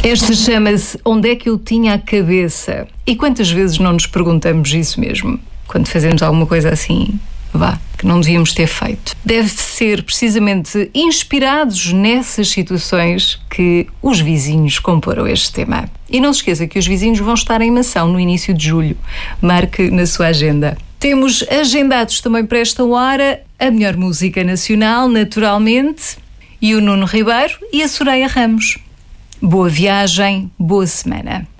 Esta chama-se Onde é que eu tinha a cabeça? E quantas vezes não nos perguntamos isso mesmo? Quando fazemos alguma coisa assim, que não devíamos ter feito. Deve ser precisamente inspirados nessas situações que os vizinhos comporam este tema. E não se esqueça que os vizinhos vão estar em Mação no início de julho. Marque na sua agenda. Temos agendados também para esta hora a melhor música nacional, naturalmente, e o Nuno Ribeiro e a Soraya Ramos. Boa viagem, boa semana.